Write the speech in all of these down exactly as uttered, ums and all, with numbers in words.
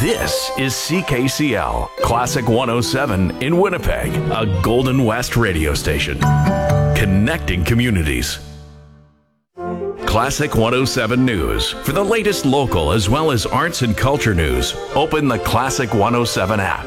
This is C K C L, Classic one oh seven in Winnipeg, a Golden West radio station. Connecting communities. Classic one oh seven News. For the latest local as well as arts and culture news, open the Classic one oh seven app.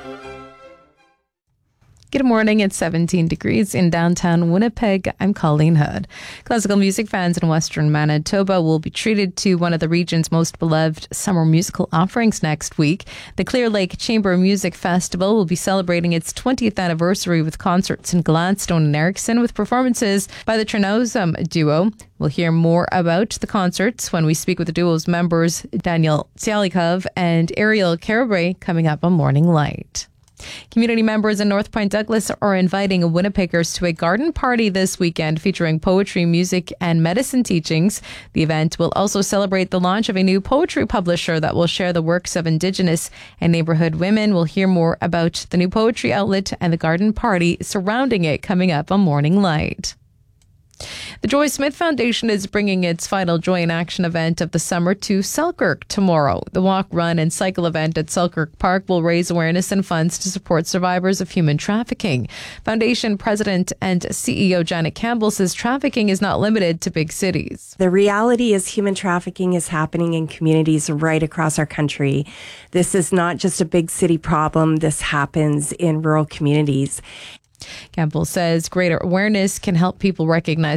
Good morning. It's seventeen degrees in downtown Winnipeg. I'm Colleen Hood. Classical music fans in Western Manitoba will be treated to one of the region's most beloved summer musical offerings next week. The Clear Lake Chamber Music Festival will be celebrating its twentieth anniversary with concerts in Gladstone and Erickson with performances by the Trinozum duo. We'll hear more about the concerts when we speak with the duo's members, Daniel Tsialikov and Ariel Carabray, coming up on Morning Light. Community members in North Point Douglas are inviting Winnipeggers to a garden party this weekend featuring poetry, music, and medicine teachings. The event will also celebrate the launch of a new poetry publisher that will share the works of Indigenous and neighborhood women. We'll hear more about the new poetry outlet and the garden party surrounding it coming up on Morning Light. The Joy Smith Foundation is bringing its final Joy in Action event of the summer to Selkirk tomorrow. The walk, run, and cycle event at Selkirk Park will raise awareness and funds to support survivors of human trafficking. Foundation President and C E O Janet Campbell says trafficking is not limited to big cities. The reality is human trafficking is happening in communities right across our country. This is not just a big city problem. This happens in rural communities. Campbell says greater awareness can help people recognize